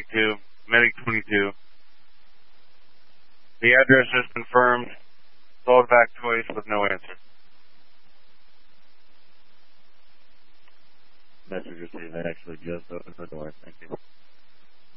22, Medic 22. The address is confirmed. Called back twice with no answer. Message received. I actually just opened the door. Thank you.